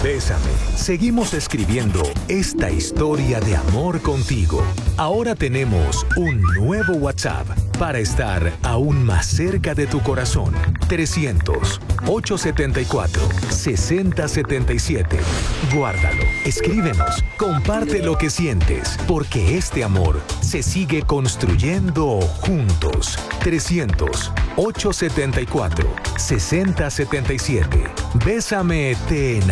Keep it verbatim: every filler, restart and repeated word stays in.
Bésame. Seguimos escribiendo esta historia de amor contigo. Ahora tenemos un nuevo WhatsApp para estar aún más cerca de tu corazón. trescientos, ochocientos setenta y cuatro, sesenta setenta y siete. Guárdalo, escríbenos, comparte lo que sientes, porque este amor se sigue construyendo juntos. trescientos, ochocientos setenta y cuatro, sesenta setenta y siete. Bésame, te enamoré.